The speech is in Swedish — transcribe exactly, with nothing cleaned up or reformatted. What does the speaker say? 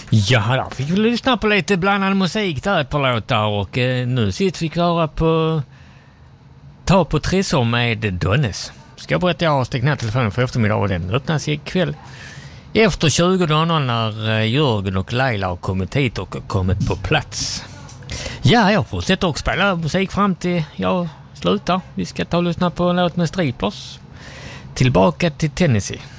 Ja, då fick vi lyssna på lite blandad musik där ett par låtar och eh, nu sitter vi klara på Ta på Trissor med Donnes. Ska jag berätta, jag har stängt ner telefonen för eftermiddag och den öppnas ikväll. Efter tjugo dagar när eh, Jörgen och Laila har kommit hit och kommit på plats. Ja, jag fortsätter också spela musik fram till jag slutar. Vi ska ta och lyssna på en låt med Strippers. Tillbaka till Tennessee.